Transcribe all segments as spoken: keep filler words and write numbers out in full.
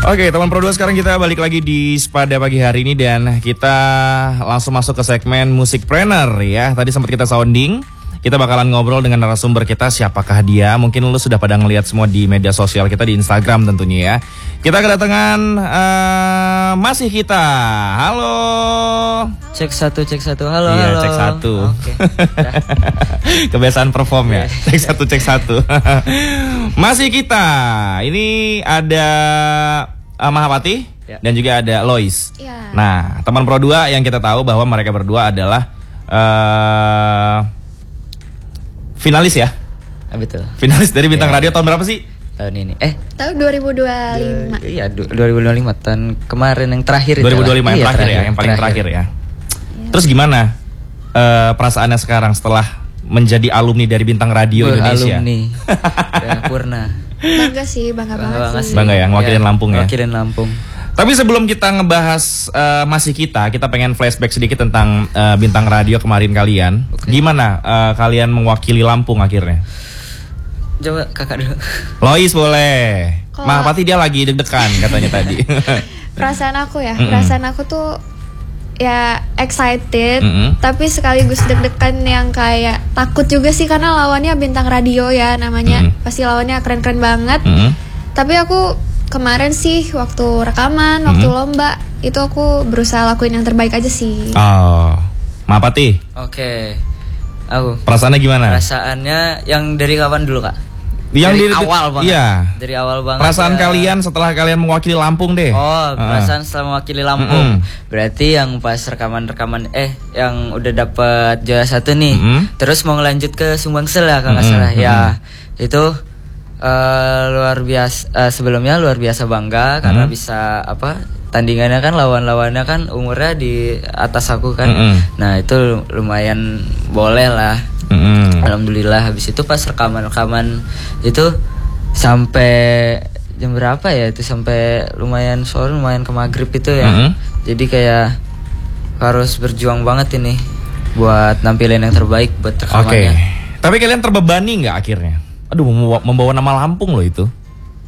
Oke, teman Pro dua, sekarang kita balik lagi di Spada pagi hari ini dan kita langsung masuk ke segmen Musikpreneur ya. Tadi sempat kita sounding. Kita bakalan ngobrol dengan narasumber kita, siapakah dia? Mungkin lu sudah pada ngelihat semua di media sosial kita, di Instagram tentunya ya. Kita kedatangan uh, masih kita. Halo. Cek satu, cek satu. Halo, iya, halo. cek satu. Oke. Kebiasaan perform ya. Cek satu, cek satu. Masih kita. Ini ada uh, Mahapati ya, dan juga ada Lois. Ya. Nah, teman Pro dua yang kita tahu bahwa mereka berdua adalah uh, finalis ya? Ah, betul. Finalis dari Bintang ya. Radio tahun berapa sih? Tahun ini. Eh, tahun dua ribu dua puluh lima. Du- iya, du- dua ribu dua puluh lima tahun kemarin yang terakhir dua ribu dua puluh lima itu. yang terakhir, iya, ya, yang paling terakhir, terakhir ya. ya. Terus gimana uh, perasaannya sekarang setelah menjadi alumni dari Bintang Radio Ber- Indonesia? Alumni. Ya, purna. Bangga sih, bangga, bangga banget sih. Bangga ya, ngewakilin ya, Lampung ya. Ngewakilin Lampung. Tapi sebelum kita ngebahas uh, masih kita, kita pengen flashback sedikit tentang uh, Bintang Radio kemarin kalian. Okay. Gimana uh, kalian mewakili Lampung akhirnya? Coba kakak dulu. Lois boleh. Mahapati dia lagi deg-degan katanya tadi. Perasaan aku ya, mm-hmm. perasaan aku tuh ya excited, mm-hmm. tapi sekaligus deg-degan yang kayak takut juga sih karena lawannya Bintang Radio ya namanya. Mm-hmm. Pasti lawannya keren-keren banget. Mm-hmm. Tapi aku kemarin sih waktu rekaman, waktu mm-hmm. lomba itu aku berusaha lakuin yang terbaik aja sih. Oh, Mahapati. Oke, okay. Aku. Perasaannya gimana? Perasaannya yang dari kapan dulu kak? Yang dari, dari awal banget. Iya. Dari awal banget. Perasaan ya. kalian setelah kalian mewakili Lampung deh. Oh, perasaan uh. setelah mewakili Lampung. Mm-hmm. Berarti yang pas rekaman-rekaman eh yang udah dapet juara satu nih, mm-hmm. terus mau ngelanjut ke Sumbangsel ya kalau nggak mm-hmm. salah. Ya itu. Uh, luar biasa uh, sebelumnya luar biasa bangga karena hmm. bisa apa tandingannya kan lawan-lawannya kan umurnya di atas aku kan. Hmm. Nah itu lumayan boleh lah. Hmm. Alhamdulillah. Habis itu pas rekaman-rekaman itu sampai jam berapa ya itu sampai lumayan sore lumayan ke maghrib itu ya. Hmm. Jadi kayak harus berjuang banget ini buat nampilin yang terbaik buat rekamannya. Oke. Okay. Tapi kalian terbebani nggak akhirnya? Aduh, membawa, membawa nama Lampung loh itu.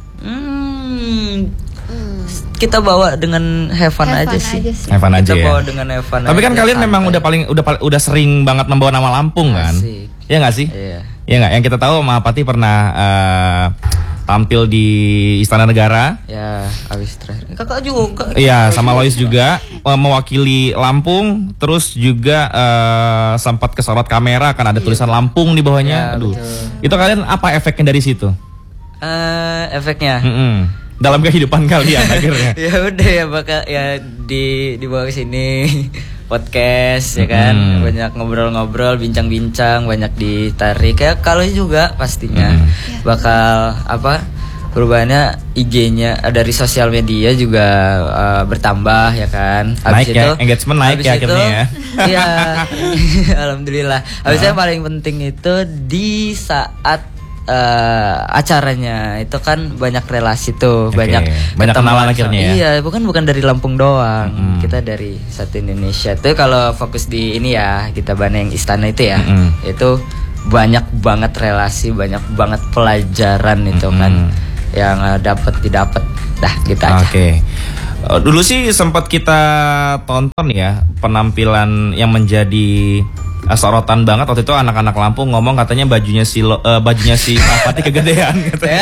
Hmm, kita bawa dengan have fun, have fun aja sih. Aja sih. Have fun aja kita ya. bawa dengan have fun. Tapi kan aja, kalian memang udah paling udah udah sering banget membawa nama Lampung kan? Iya nggak sih? Iya. Iya nggak? Yang kita tahu Mahapati pernah uh, tampil di Istana Negara. Ya, habis terakhir. Kakak juga. Iya, sama Lois juga uh, mewakili Lampung, terus juga uh, sempat kesorot kamera kan ada tulisan Lampung di bawahnya. Ya, aduh. Betul. Itu kalian apa efeknya dari situ? Uh, efeknya. Mm-mm. Dalam kehidupan kalian akhirnya. Ya udah ya bakal ya di dibawa ke sini podcast ya kan, mm. banyak ngobrol-ngobrol, bincang-bincang, banyak ditarik ya kalau juga pastinya mm. bakal apa perubahannya I G-nya dari sosial media juga uh, bertambah ya kan. Habis naik itu, ya, engagement naik ya akhirnya ya. Iya, alhamdulillah. Habis itu yang paling penting itu di saat Uh, acaranya itu kan banyak relasi tuh, okay. banyak banyak kenalan akhirnya ya. Iya, bukan bukan dari Lampung doang. Mm. Kita dari satu Indonesia. Tuh kalau fokus di ini ya, kita Baneng Istana itu ya. Mm. Itu banyak banget relasi, banyak banget pelajaran itu mm. kan yang uh, dapat didapat. Dah gitu aja. Oke. Okay. Uh, dulu sih sempat kita tonton ya penampilan yang menjadi sorotan banget waktu itu anak-anak Lampung ngomong katanya bajunya si lo, uh, bajunya si Mahapati kegedean katanya.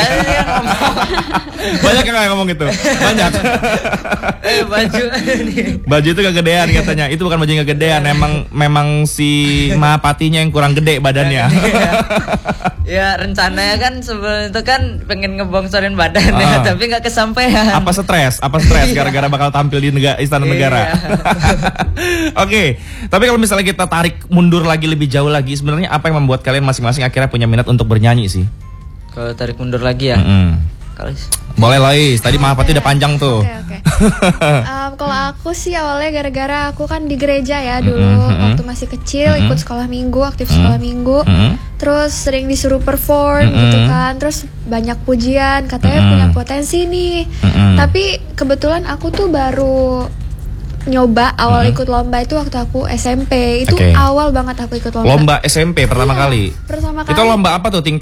Banyak yang ngomong gitu. Banyak. Eh baju baju itu kegedean katanya. Itu bukan baju yang kegedean, memang memang si Mahapatinya yang kurang gede badannya. Ya rencananya kan sebelum itu kan pengen ngebongsorin badan uh. ya, tapi nggak kesampaian. Apa stres? Apa stres gara-gara bakal tampil di negara, Istana Negara? Oke, okay. Tapi kalau misalnya kita tarik mundur lagi lebih jauh lagi, sebenarnya apa yang membuat kalian masing-masing akhirnya punya minat untuk bernyanyi sih? Kalau tarik mundur lagi ya? Mm-hmm. Boleh Lois, tadi Mahapati udah panjang tuh. Oke, okay, okay. um, kalau aku sih awalnya gara-gara aku kan di gereja ya dulu, mm-hmm. waktu masih kecil mm-hmm. ikut sekolah minggu, aktif mm-hmm. sekolah minggu, mm-hmm. terus sering disuruh perform mm-hmm. gitu kan, terus banyak pujian katanya mm-hmm. punya potensi nih, mm-hmm. tapi kebetulan aku tuh baru nyoba awal mm-hmm. ikut lomba itu waktu aku S M P, itu okay. awal banget aku ikut lomba. Lomba S M P pertama iya, kali. Pertama kali. Itu lomba apa tuh, tingkat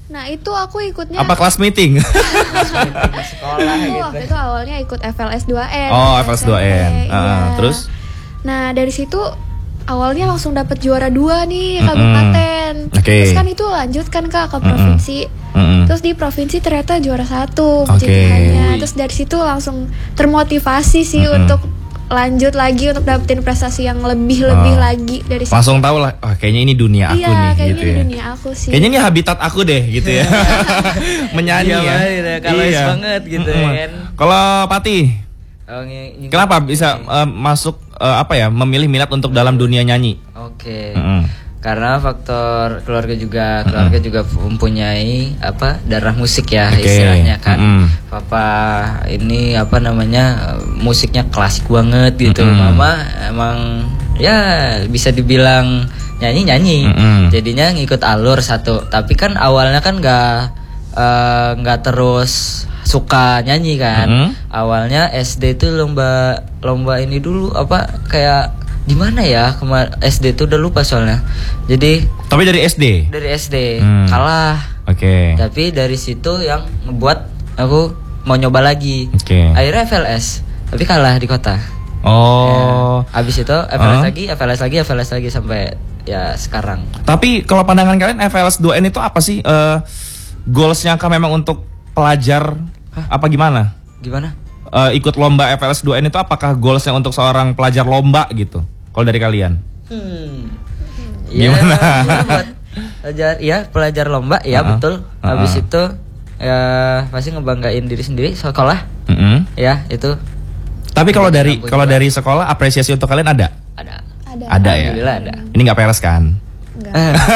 Nah itu aku ikutnya. Apa kelas meeting? Sekolah Aku gitu. waktu itu awalnya ikut F L S dua N. Oh, F L S dua N. S M P, Uh, iya. Terus? Nah dari situ awalnya langsung dapat juara dua nih kabupaten. Oke. Terus kan itu lanjut kan kak ke provinsi. Mm-mm. Terus di provinsi ternyata juara satu Oke. puji-pujiannya. Terus dari situ langsung termotivasi sih Mm-mm. untuk lanjut lagi untuk dapetin prestasi yang lebih-lebih Oh. lagi dari situ. Langsung tahu lah, oh, kayaknya ini dunia aku Iya, nih kayaknya gitu di ya. dunia aku sih. Kayaknya ini habitat aku deh gitu ya. Menyanyi Iya, ya. banget ya, kalau is banget gitu Mm-mm. kan. Kalau Pati, Oh, ngi- ngi- kenapa bisa eh, masuk eh, apa ya, memilih minat untuk dalam dunia nyanyi? Oke. Mm-mm. Karena faktor keluarga juga, keluarga juga mempunyai apa darah musik ya Oke. istilahnya kan. Mm-mm. Papa ini apa namanya musiknya klasik banget gitu. Mm-mm. Mama emang ya bisa dibilang nyanyi nyanyi. Mm-mm. Jadinya ngikut alur satu. Tapi kan awalnya kan nggak eh, nggak terus suka nyanyi kan. Mm-mm. Awalnya S D itu lomba lomba ini dulu apa kayak di mana ya kemar S D tuh udah lupa soalnya. Jadi Tapi dari S D. dari S D Hmm. kalah. Oke. Tapi dari situ yang ngebuat aku mau nyoba lagi. Oke. Akhirnya F L S. Tapi kalah di kota. Oh. Ya. Abis itu F L S Huh? lagi, F L S lagi, F L S lagi sampai ya sekarang. Tapi kalau pandangan kalian F L S dua N itu apa sih? Eh goalsnya kah memang untuk pelajar? Apa gimana? Gimana? Eh, ikut lomba F L S dua N itu apakah goalsnya untuk seorang pelajar lomba gitu? Kalau dari kalian? Hmm. Gimana? Ya, buat pelajar, ya pelajar lomba, ya Uh-uh. betul. Habis Uh-uh. itu ya pasti ngebanggain diri sendiri sekolah. Mm-mm. Ya itu Tapi kalau Iya, dari aku kalau juga. dari sekolah apresiasi untuk kalian ada? ada. Ada. Ada ya. Alhamdulillah ada. Ini nggak peres kan? Enggak.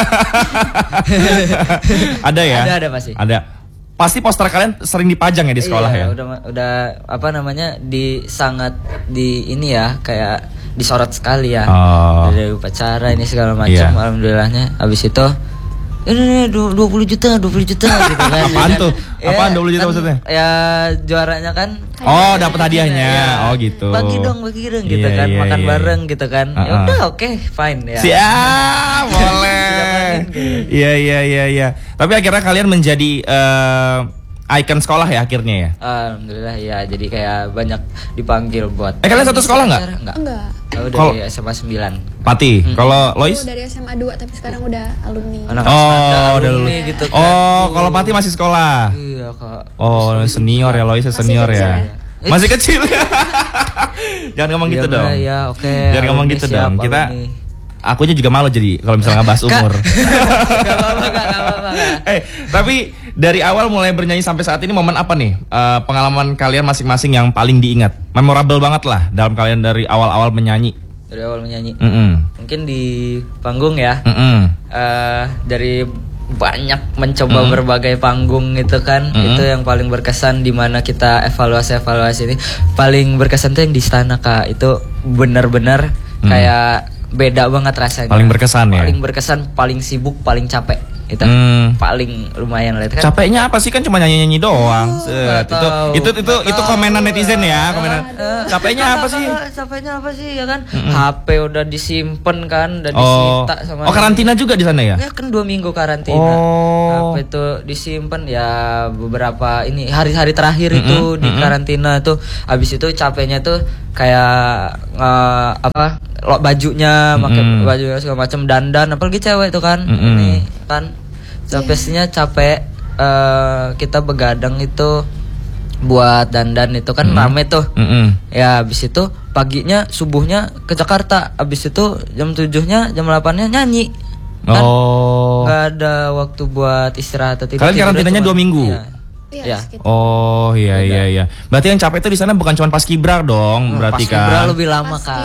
Ada ya? Ada, ada pasti. Ada. Pasti poster kalian sering dipajang ya di sekolah Iya, ya? Udah udah apa namanya di sangat di ini ya kayak disorot sekali ya. Oh. Dari upacara ini segala macam. Iya. Alhamdulillahnya. Habis itu ini nih dua puluh juta, dua puluh juta gitu kan. Apaan Ya kan? tuh? Apaan dua puluh juta kan, maksudnya? Ya juaranya kan. Oh, dapat hadiahnya. Ya, Oh, gitu. Bagi dong, bagi dong gitu Iya, kan, iya, makan iya. bareng gitu kan. Ya Uh-uh. udah oke, fine ya. Siap, boleh. Sidamanin, gitu. Iya, iya, iya, iya. Tapi akhirnya kalian menjadi eh, ikon sekolah ya akhirnya ya? Alhamdulillah ya, jadi kayak banyak dipanggil buat. Eh, kalian satu sekolah nggak? Enggak. Enggak. Oh, Kalau- dari S M A sembilan. Pati, kalau Aku Lois? dari S M A dua tapi sekarang udah alumni. Anak Oh, ada udah alumni lulus. gitu kan. Oh, kalau Pati masih sekolah. Iya, Kak. Oh, senior ya, Lois senior kecil ya. ya. Masih kecil. Jangan ngomong Iya, gitu Mbak, dong. ya, oke. Jangan ngomong Alumni gitu siap, dong. Kita alumni. akunya juga malu jadi kalau misalnya ngebahas umur. Gak apa-apa, Kak, gak apa-apa, Kak. Eh, tapi dari awal mulai bernyanyi sampai saat ini momen apa nih? Eh, pengalaman kalian masing-masing yang paling diingat? Memorable banget lah dalam kalian dari awal-awal menyanyi. Dari awal menyanyi. Mm-mm. Mungkin di panggung ya. Mm-mm. eh dari banyak mencoba Mm. berbagai panggung itu kan, Mm. itu yang paling berkesan di mana kita evaluasi-evaluasi ini paling berkesan tuh yang di istana, Kak. Itu benar-benar Mm. kayak beda banget rasanya. Paling berkesan ya? Paling berkesan, paling sibuk, paling capek. Itu Mm. paling lumayan lah itu kan. Capeknya apa sih, kan cuma nyanyi-nyanyi doang. Oh, Set, nggak itu tahu. itu itu Nggak itu tahu. komenan netizen ya, komenan. Eh, Capeknya kata- apa sih? kata- Capeknya apa sih ya kan? Mm-mm. H P udah disimpan kan, udah Oh. disita sama. Oh, karantina juga di sana ya? Ya kan dua minggu karantina. Oh. Apa itu disimpan ya beberapa ini hari-hari terakhir Mm-mm, itu di mm-mm. karantina tuh. Habis itu capeknya tuh kayak eh, apa? Lo bajunya, pakai Mm-mm. baju segala macam, dandan, apalagi cewek itu kan. Mm-mm. Ini kan pastinya capek. eh, kita begadang itu buat dandan itu kan Mm-mm. rame tuh. Mm-mm. Ya habis itu paginya subuhnya ke Jakarta. Habis itu jam tujuhnya jam delapannya nyanyi. Kan Oh. nggak ada waktu buat istirahat atau tidur. Kalian karantinanya dua minggu? Iya. Iya, Ya. sekitar. Oh, iya iya iya. Berarti yang capek itu di sana bukan cuma pas kibra dong, berarti Pas Kibra kan. lebih lama kan.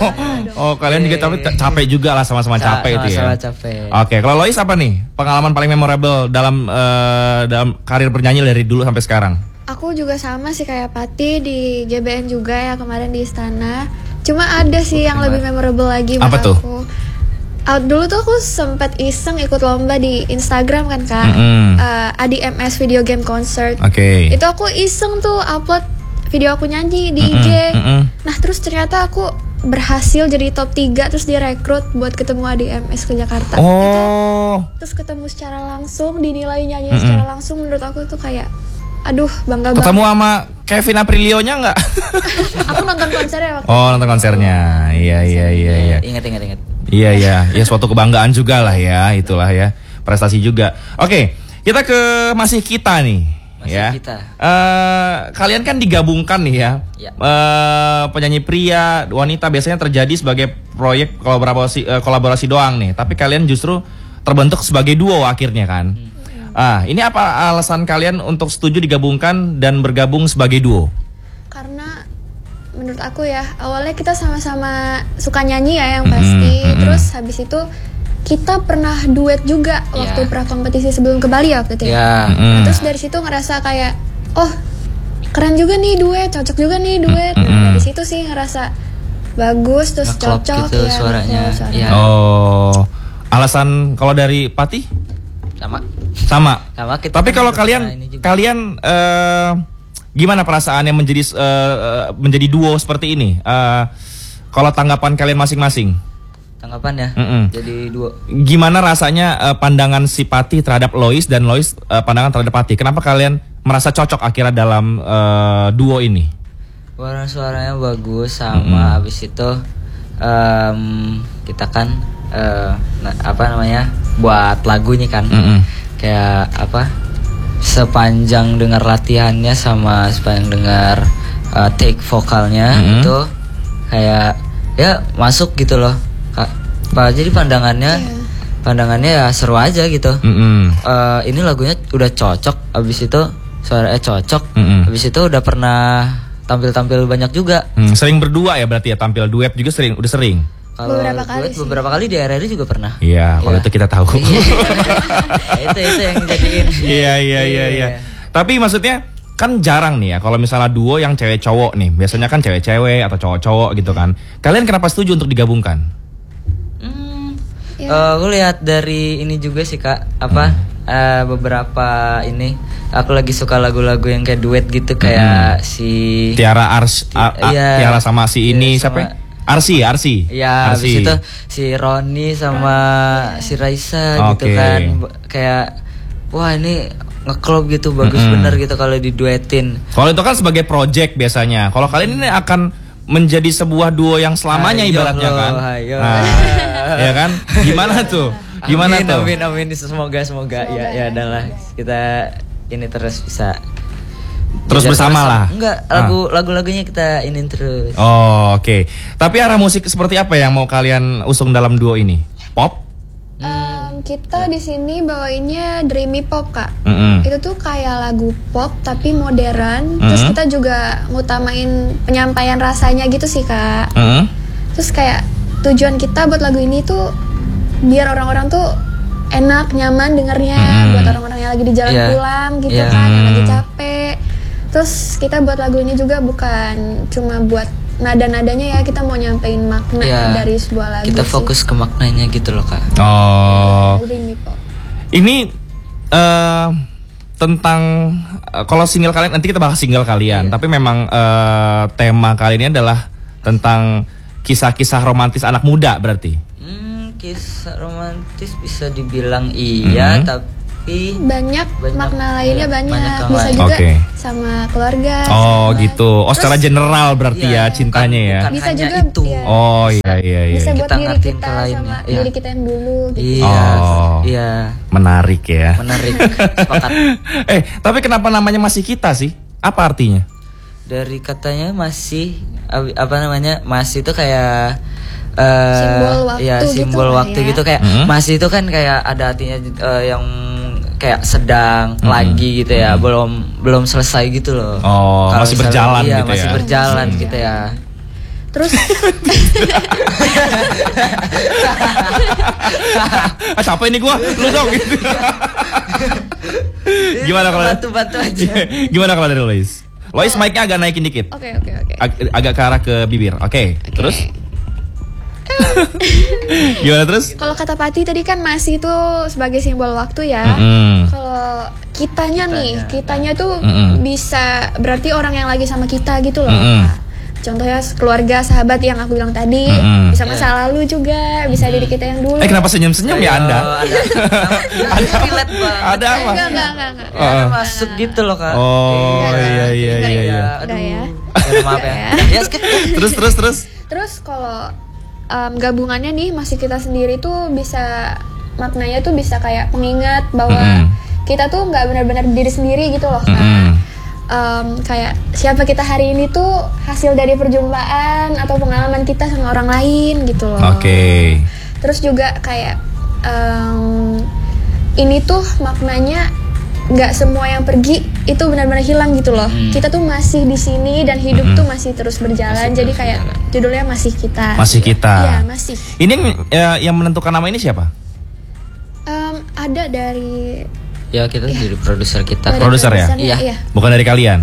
Oh, kalian juga tapi capek juga lah, sama-sama Sa- capek itu ya. sama-sama capek. Oke, kalau Lois apa nih? Pengalaman paling memorable dalam eh, dalam karir bernyanyi dari dulu sampai sekarang? Aku juga sama sih kayak Pati di J B N juga ya kemarin di istana. Cuma ada sih yang lebih memorable lagi buat Apa tuh? aku. Out dulu tuh aku sempat iseng ikut lomba di Instagram kan kak. Mm-mm. Eh, A D M S Video Game Concert. Oke. Itu aku iseng tuh upload video aku nyanyi di I G. Mm-mm, mm-mm. Nah terus ternyata aku berhasil jadi top tiga, terus direkrut buat ketemu A D M S ke Jakarta. Oh. Itu, terus ketemu secara langsung, dinilai nyanyi mm-hmm. secara langsung, menurut aku tuh kayak aduh bangga banget. Ketemu sama Kevin Aprilio-nya nggak? Aku nonton konsernya waktu Oh nonton konsernya, iya iya iya iya. Ingat ingat ingat. Iya iya, ya suatu kebanggaan juga lah ya, itulah ya, prestasi juga. Oke, kita ke masih kita nih. Masih ya. kita. Uh, kalian kan digabungkan nih ya. ya. Uh, penyanyi pria, wanita biasanya terjadi sebagai proyek kolaborasi uh, kolaborasi doang nih. Tapi kalian justru terbentuk sebagai duo akhirnya kan. Hmm. Ah, ini apa alasan kalian untuk setuju digabungkan dan bergabung sebagai duo? Karena menurut aku ya, awalnya kita sama-sama suka nyanyi ya yang pasti. Hmm, Terus hmm. habis itu kita pernah duet juga yeah. waktu prakompetisi sebelum ke Bali waktu itu ya. Yeah. Mm. Nah, terus dari situ ngerasa kayak, oh keren juga nih duet, cocok juga nih duet. Mm. Nah, dari situ sih ngerasa bagus, terus ngeklop cocok gitu, ya. Suaranya. suaranya. Yeah. Oh, alasan kalau dari Pati? Sama. Sama. Sama kita. Tapi kalau kalian, kalian uh, gimana perasaannya menjadi uh, menjadi duo seperti ini? Uh, kalau tanggapan kalian masing-masing? Tanggapan ya, Mm-mm. jadi dua. Gimana rasanya uh, pandangan si Pati terhadap Lois dan Lois uh, pandangan terhadap Pati? Kenapa kalian merasa cocok akhirnya dalam uh, duo ini? Warna suaranya bagus sama mm. abis itu um, kita kan uh, nah, apa namanya buat lagunya kan, Mm-mm. kayak apa sepanjang dengar latihannya sama sepanjang dengar uh, take vokalnya mm-hmm. itu kayak ya masuk gitu loh. Pak, jadi pandangannya, yeah. pandangannya ya seru aja gitu. Mm-hmm. Uh, ini lagunya udah cocok, abis itu suaranya cocok, mm-hmm. abis itu udah pernah tampil-tampil banyak juga. Mm, sering berdua ya berarti ya, tampil duet juga sering, udah sering. Kalau beberapa kali duet, beberapa kali di R R I juga pernah. Iya, kalau ya. itu kita tahu. itu itu yang jadiin. Iya iya iya iya. Tapi maksudnya kan jarang nih ya kalau misalnya duo yang cewek cowok nih, biasanya kan cewek-cewek atau cowok-cowok gitu kan. Kalian kenapa setuju untuk digabungkan? Yeah. Uh, aku lihat dari ini juga sih kak, apa hmm. uh, beberapa ini aku lagi suka lagu-lagu yang kayak duet gitu, kayak hmm. si Tiara Ars, a, a, yeah. Tiara sama si ini yeah, siapa? Arsi, Arsi. Ya, habis itu si Roni sama yeah. si Raisa okay. gitu kan, kayak wah ini ngeklop gitu, bagus mm-hmm. bener gitu kalau diduetin. Kalau itu kan sebagai project biasanya. Kalau kalian ini akan menjadi sebuah duo yang selamanya ayo ibaratnya lo, kan. Ayo. Nah, ya kan? Gimana tuh? Gimana amin, tuh? Amin amin semoga semoga, semoga ya ya adalah kita ini terus bisa terus bersama terus, lah. Enggak, lagu ah. lagu-lagunya kita ini terus. Oh, oke. Okay. Tapi arah musik seperti apa yang mau kalian usung dalam duo ini? Pop? Um, kita di sini bawainnya dreamy pop kak. Mm-hmm. Itu tuh kayak lagu pop tapi modern. Mm-hmm. Terus kita juga ngutamain penyampaian rasanya gitu sih kak. Mm-hmm. Terus kayak tujuan kita buat lagu ini tuh biar orang-orang tuh enak, nyaman dengernya. Mm-hmm. Buat orang-orang yang lagi di jalan yeah. pulang gitu yeah. kan, yang lagi capek. Terus kita buat lagu ini juga bukan cuma buat nada-nadanya ya, kita mau nyampein makna ya, dari sebuah lagu. Kita fokus sih. ke maknanya gitu loh kak. Oh. Ini uh, tentang uh, kalau single kalian, nanti kita bahas single kalian. Iya. Tapi memang uh, tema kali ini adalah tentang kisah-kisah romantis anak muda berarti. Hmm, kisah romantis bisa dibilang iya, mm-hmm. tapi banyak, banyak makna lainnya ya, banyak, banyak bisa lain. juga okay. sama keluarga. Oh sama gitu. Oh secara terus, general berarti iya, ya cintanya bukan, ya. Bukan bisa juga itu. Ya. Oh iya iya iya. Bisa buat kita diri kita sama iya. diri kita yang dulu. Gitu. Iya. Oh, iya. Menarik ya. Menarik. eh tapi kenapa namanya masih kita sih? Apa artinya? Dari katanya masih apa namanya masih itu kayak uh, simbol waktu ya simbol gitu waktu ya. gitu kayak hmm? masih itu kan kayak ada artinya uh, yang kayak sedang hmm. lagi gitu ya, hmm. belum belum selesai gitu loh. Oh, kalo masih berjalan iya, gitu masih ya. berjalan hmm. gitu ya. Terus ah, capek ini gua, lu dong gitu. Gimana kalau bantu-bantu aja. Gimana kalau dari Lois? Lois mic-nya agak naikin dikit. Oke, okay, oke, okay, oke. Okay. Ag- agak ke arah ke bibir. Oke. Okay. Okay. Terus? Gimana terus? Kalau kata Pati tadi kan masih itu sebagai simbol waktu ya. Mm-hmm. Kalau kitanya, kitanya nih, kitanya tuh mm-hmm. bisa berarti orang yang lagi sama kita gitu loh. Mm-hmm. contohnya keluarga, sahabat yang aku bilang tadi, mm-hmm. bisa masa yeah. lalu juga, bisa diri kita yang dulu. Eh kenapa senyum-senyum ya Anda? Ada, ada relate banget. Ada apa? Enggak, enggak, enggak, enggak. Ya, uh. masuk gitu loh Kak. Oh iya iya iya iya. Udah ya. Ya, maaf ya. Ya skip. Terus terus terus. Terus kalau um, gabungannya nih masih kita sendiri tuh bisa maknanya tuh bisa kayak pengingat bahwa mm-hmm. kita tuh nggak benar-benar diri sendiri gitu loh Kak. Mm-hmm. Um, kayak siapa kita hari ini tuh hasil dari perjumpaan atau pengalaman kita sama orang lain gitu loh. Oke. Okay. Terus juga kayak um, ini tuh maknanya nggak semua yang pergi itu benar-benar hilang gitu loh. Hmm. Kita tuh masih di sini dan hidup hmm. tuh masih terus berjalan. Masih Jadi terus kayak berjalan. Judulnya masih kita. Masih kita. Iya masih. Ini ya, yang menentukan nama ini siapa? Um, ada dari Ya kita ya. Jadi produser kita. Produser ya? Iya. Iya. Bukan dari kalian?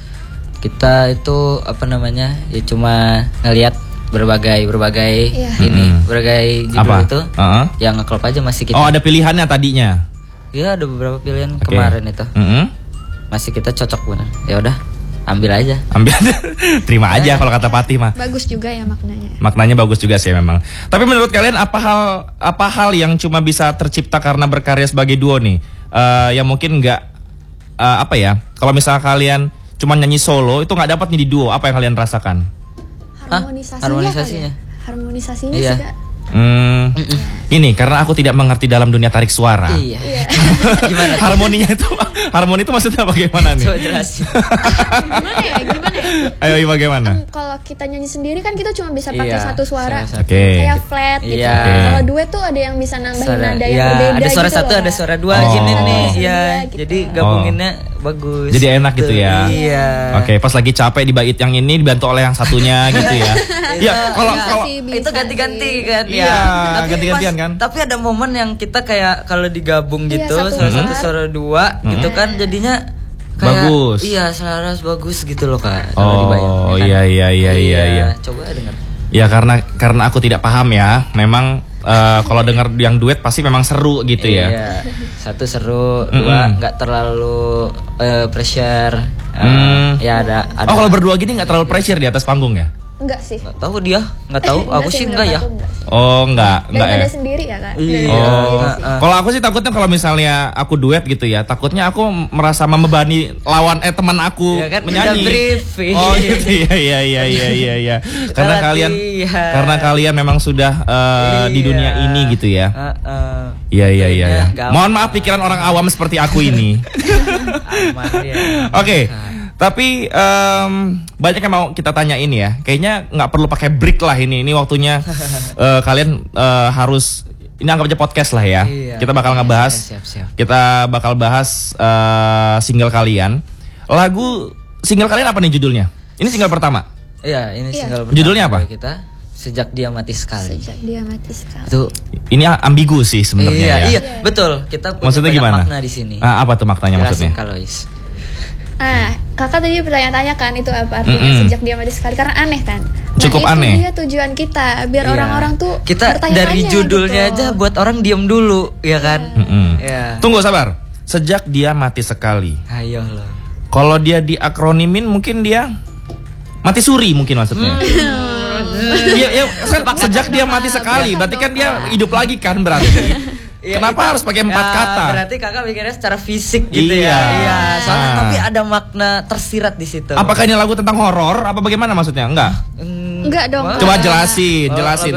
Kita itu apa namanya? Ya cuma ngelihat berbagai berbagai iya. ini, hmm. berbagai judul apa? Itu uh-huh. yang ngeklop aja masih kita. Oh ada pilihannya tadinya? Iya ada beberapa pilihan okay. kemarin itu. Mm-hmm. Masih kita cocok benar. Ya udah, ambil aja. Ambil aja. Terima aja kalau kata Patih mah. Bagus juga ya maknanya. Maknanya bagus juga sih memang. Tapi menurut kalian apa hal apa hal yang cuma bisa tercipta karena berkarya sebagai duo nih? Uh, yang mungkin nggak uh, apa ya? Kalau misalnya kalian cuma nyanyi solo itu nggak dapat nih di duo. Apa yang kalian rasakan? Harmonisasinya. Hah? Harmonisasinya. Ya? Harmonisasinya iya. juga. Hmm, ini karena aku tidak mengerti dalam dunia tarik suara. Iya. Gimana? Harmoninya itu, harmoni itu maksudnya bagaimana nih? Coba jelasin. Gimana ya? Gimana ya? Ayo bagaimana? Um, kalau kita nyanyi sendiri kan kita cuma bisa pakai iya, satu suara, okay. kayak flat gitu. Iya. Okay. Kalau duet tuh ada yang bisa nambahin suara, nada yang iya. berbeda. Ada suara gitu satu, loh. ada suara dua, oh. gini nih. Iya. Gitu. Jadi gabunginnya oh. bagus. Jadi enak gitu, gitu ya. Iya. Oke, okay, pas lagi capek di bait yang ini dibantu oleh yang satunya gitu ya. Iya, kalau kalau itu ganti-ganti kan. Iya, ganti-gantian kan. Tapi ada momen yang kita kayak kalau digabung gitu, iya, salah satu suara dua hmm. gitu kan jadinya kayak, bagus. Iya, selaras bagus gitu loh Kak. Oh, iya iya iya iya iya. Coba dengar. Ya karena karena aku tidak paham ya. Memang uh, kalau dengar yang duet pasti memang seru gitu ya. Iya. Satu seru, dua nggak terlalu uh, pressure. Uh, mm. Ya ada, ada. Oh, kalau berdua gini nggak terlalu pressure di atas panggung ya? Enggak sih. Nggak tahu dia, nggak tahu. Eh, aku sih, sih enggak ya. enggak. Oh, enggak, enggak ya. Ada sendiri ya, Kak. Iya. Oh. Uh, kalau aku sih takutnya kalau misalnya aku duet gitu ya, takutnya aku merasa membebani lawan eh teman aku ya kan, menyanyi. Oh, gitu ya, iya iya iya iya iya. Karena kalian karena kalian memang sudah uh, iya. di dunia ini gitu ya. Uh, uh. Iya iya iya. Ya. Mohon maaf pikiran orang awam seperti aku ini. Oke. Okay. Tapi um, banyak yang mau kita tanyain ya. Kayaknya nggak perlu pakai break lah ini. Ini waktunya uh, kalian uh, harus ini anggap aja podcast lah ya. Iya, kita bakal ngebahas. Siap, siap. Kita bakal bahas uh, single kalian. Lagu single kalian apa nih judulnya? Ini single pertama. Iya, ini iya. single pertama. Judulnya apa? Kita Sejak Dia Mati Sekali. Sejak Dia Mati Sekali. Itu ini ambigu sih sebenarnya iya, ya. Iya, betul. Kita punya maksudnya gimana? Makna di sini. Ah, apa tuh maknanya Jelasin, maksudnya? Kalois. Ah, kakak tadi bertanya-tanya kan itu apa artinya mm-hmm. Sejak Dia Mati Sekali karena aneh kan. Nah, cukup itu aneh. Dia tujuan kita biar iya. orang-orang tuh kita dari judulnya gitu. Aja buat orang diem dulu, ya kan? Mm-hmm. Ya. Tunggu sabar. Sejak Dia Mati Sekali. Ayo loh. Kalau dia diakronimin mungkin dia mati suri mungkin maksudnya. Iya, ya, kan sejak dia mati sekali, berarti kan dia hidup lagi kan berarti. Ya, kenapa itu, harus pakai empat ya, kata? Berarti kakak mikirnya secara fisik gitu iya. ya. Iya. Soalnya nah. tapi ada makna tersirat di situ. Apakah ini lagu tentang horor? Apa bagaimana maksudnya? Enggak. Enggak dong. Coba jelasin, jelasin.